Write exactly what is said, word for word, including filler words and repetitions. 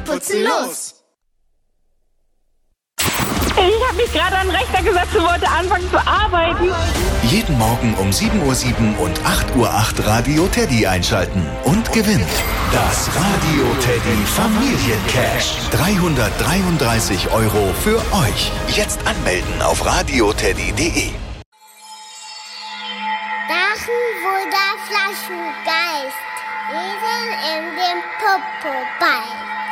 putzen los! Ich habe mich gerade an den Rechner gesetzt und wollte anfangen zu arbeiten. Jeden Morgen um sieben Uhr sieben und acht Uhr acht Radio Teddy einschalten und gewinnen. Das Radio Teddy Familiencash. dreihundertdreiunddreißig Euro für euch. Jetzt anmelden auf radioteddy punkt de. Drachenwunder Flaschengeist. Wir sind in dem Popo-Ball.